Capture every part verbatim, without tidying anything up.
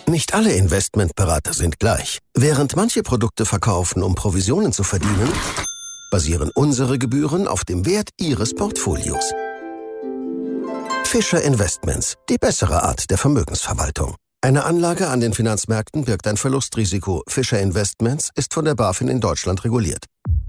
Nicht alle Investmentberater sind gleich. Während manche Produkte verkaufen, um Provisionen zu verdienen, basieren unsere Gebühren auf dem Wert Ihres Portfolios. Fischer Investments, die bessere Art der Vermögensverwaltung. Eine Anlage an den Finanzmärkten birgt ein Verlustrisiko. Fischer Investments ist von der BaFin in Deutschland reguliert.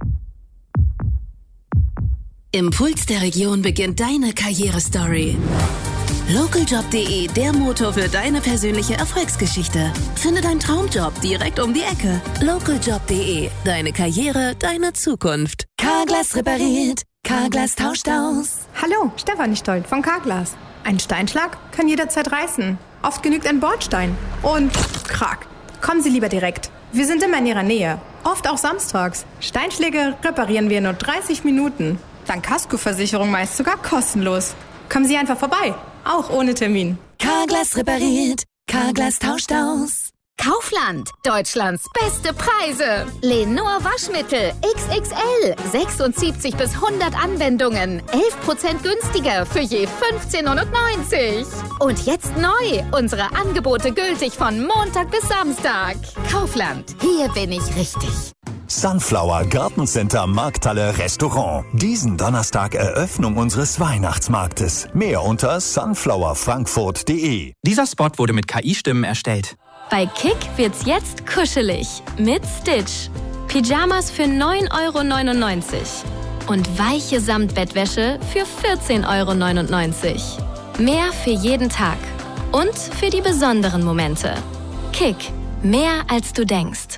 Im Puls der Region beginnt deine Karrierestory. Lokaljob punkt de, der Motor für deine persönliche Erfolgsgeschichte. Finde deinen Traumjob direkt um die Ecke. Lokaljob punkt de, deine Karriere, deine Zukunft. Carglass repariert, Carglass tauscht aus. Hallo, Stefanie Stolt von Carglass. Ein Steinschlag kann jederzeit reißen. Oft genügt ein Bordstein. Und krack. Kommen Sie lieber direkt. Wir sind immer in Ihrer Nähe. Oft auch samstags. Steinschläge reparieren wir in nur dreißig Minuten. Dank Kaskoversicherung meist sogar kostenlos. Kommen Sie einfach vorbei. Auch ohne Termin. Carglass repariert, Carglass tauscht aus. Kaufland, Deutschlands beste Preise. Lenor Waschmittel X X L, sechsundsiebzig bis hundert Anwendungen, elf Prozent günstiger für je fünfzehn neunundneunzig. Und jetzt neu, unsere Angebote gültig von Montag bis Samstag. Kaufland, hier bin ich richtig. Sunflower Gartencenter Markthalle Restaurant. Diesen Donnerstag Eröffnung unseres Weihnachtsmarktes. Mehr unter sunflower frankfurt punkt de. Dieser Spot wurde mit K I-Stimmen erstellt. Bei Kick wird's jetzt kuschelig mit Stitch. Pyjamas für neun Euro neunundneunzig und weiche Samtbettwäsche für vierzehn Euro neunundneunzig. Mehr für jeden Tag und für die besonderen Momente. Kick, mehr als du denkst.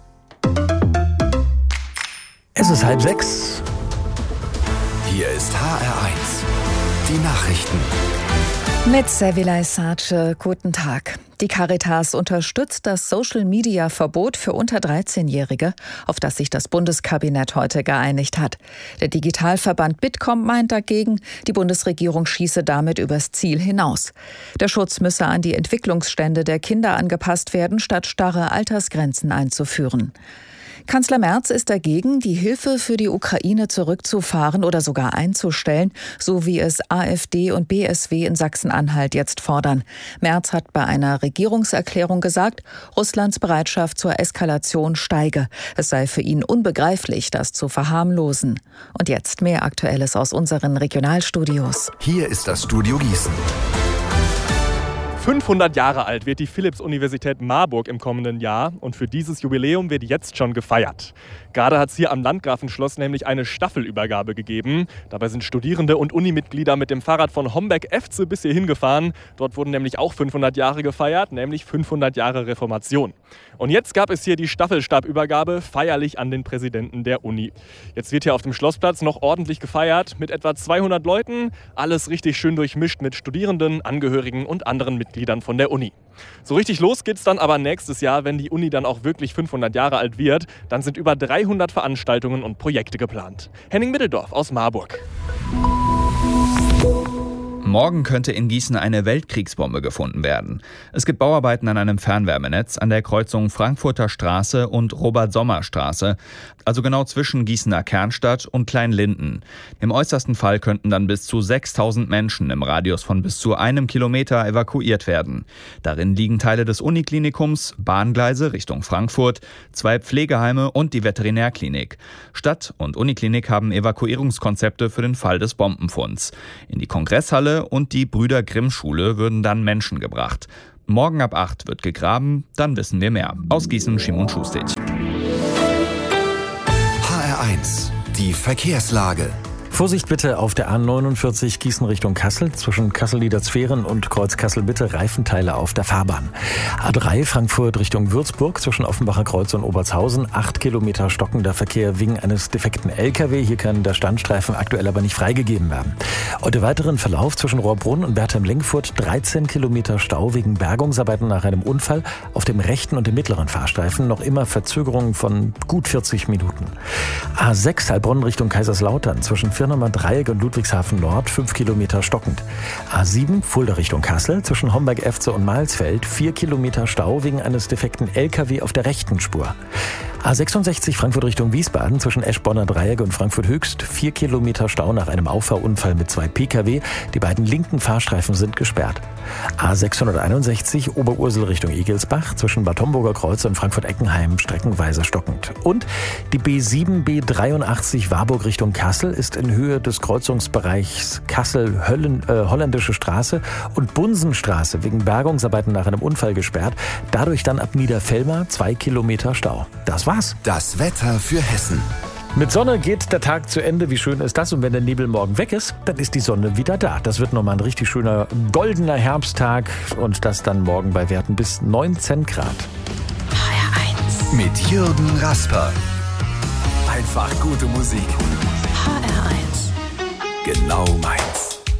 Es ist halb sechs. Hier ist H R eins. Die Nachrichten. Mit Sevilay Sace, guten Tag. Die Caritas unterstützt das Social-Media-Verbot für unter dreizehnjährige, auf das sich das Bundeskabinett heute geeinigt hat. Der Digitalverband Bitkom meint dagegen, die Bundesregierung schieße damit übers Ziel hinaus. Der Schutz müsse an die Entwicklungsstände der Kinder angepasst werden, statt starre Altersgrenzen einzuführen. Kanzler Merz ist dagegen, die Hilfe für die Ukraine zurückzufahren oder sogar einzustellen, so wie es AfD und B S W in Sachsen-Anhalt jetzt fordern. Merz hat bei einer Regierungserklärung gesagt, Russlands Bereitschaft zur Eskalation steige. Es sei für ihn unbegreiflich, das zu verharmlosen. Und jetzt mehr Aktuelles aus unseren Regionalstudios. Hier ist das Studio Gießen. fünfhundert Jahre alt wird die Philipps-Universität Marburg im kommenden Jahr und für dieses Jubiläum wird jetzt schon gefeiert. Gerade hat es hier am Landgrafenschloss nämlich eine Staffelübergabe gegeben. Dabei sind Studierende und Unimitglieder mit dem Fahrrad von Homberg-Efze bis hier hingefahren. Dort wurden nämlich auch fünfhundert Jahre gefeiert, nämlich fünfhundert Jahre Reformation. Und jetzt gab es hier die Staffelstabübergabe feierlich an den Präsidenten der Uni. Jetzt wird hier auf dem Schlossplatz noch ordentlich gefeiert mit etwa zweihundert Leuten. Alles richtig schön durchmischt mit Studierenden, Angehörigen und anderen Mitgliedern von der Uni. So richtig los geht's dann aber nächstes Jahr, wenn die Uni dann auch wirklich fünfhundert Jahre alt wird. Dann sind über dreihundert Veranstaltungen und Projekte geplant. Henning Middeldorf aus Marburg. Morgen könnte in Gießen eine Weltkriegsbombe gefunden werden. Es gibt Bauarbeiten an einem Fernwärmenetz an der Kreuzung Frankfurter Straße und Robert-Sommer-Straße, also genau zwischen Gießener Kernstadt und Kleinlinden. Im äußersten Fall könnten dann bis zu sechstausend Menschen im Radius von bis zu einem Kilometer evakuiert werden. Darin liegen Teile des Uniklinikums, Bahngleise Richtung Frankfurt, zwei Pflegeheime und die Veterinärklinik. Stadt und Uniklinik haben Evakuierungskonzepte für den Fall des Bombenfunds. In die Kongresshalle und die Brüder Grimm Schule würden dann Menschen gebracht. Morgen ab acht wird gegraben, dann wissen wir mehr. Aus Gießen, Schimon Schustic. H R eins, die Verkehrslage. Vorsicht bitte auf der A neunundvierzig Gießen Richtung Kassel, zwischen Kassel-Niederzweren und Kreuz Kassel-Bitte Reifenteile auf der Fahrbahn. A drei Frankfurt Richtung Würzburg, zwischen Offenbacher Kreuz und Obertshausen, acht Kilometer stockender Verkehr wegen eines defekten L K W. Hier kann der Standstreifen aktuell aber nicht freigegeben werden. Und im weiteren Verlauf zwischen Rohrbrunn und Berthem-Lingfurt dreizehn Kilometer Stau wegen Bergungsarbeiten nach einem Unfall auf dem rechten und dem mittleren Fahrstreifen. Noch immer Verzögerungen von gut vierzig Minuten. A sechs Heilbronn Richtung Kaiserslautern, zwischen Firnheimer Dreieck und Ludwigshafen Nord, fünf Kilometer stockend. A sieben Fulda Richtung Kassel, zwischen Homberg-Efze und Mahlsfeld, vier Kilometer Stau wegen eines defekten L K W auf der rechten Spur. A sechsundsechzig Frankfurt Richtung Wiesbaden zwischen Eschborner Dreieck und Frankfurt Höchst. Vier Kilometer Stau nach einem Auffahrunfall mit zwei Pkw. Die beiden linken Fahrstreifen sind gesperrt. A sechshunderteinundsechzig Oberursel Richtung Egelsbach zwischen Bad Homburger Kreuz und Frankfurt-Eckenheim streckenweise stockend. Und die B sieben B dreiundachtzig Warburg Richtung Kassel ist in Höhe des Kreuzungsbereichs Kassel-Holländische Straße und Bunsenstraße wegen Bergungsarbeiten nach einem Unfall gesperrt. Dadurch dann ab Niederfelmer zwei Kilometer Stau. Das war's. Das Wetter für Hessen. Mit Sonne geht der Tag zu Ende. Wie schön ist das? Und wenn der Nebel morgen weg ist, dann ist die Sonne wieder da. Das wird nochmal ein richtig schöner goldener Herbsttag. Und das dann morgen bei Werten bis neunzehn Grad. H R eins. Mit Jürgen Rasper. Einfach gute Musik. H R eins. Genau meins.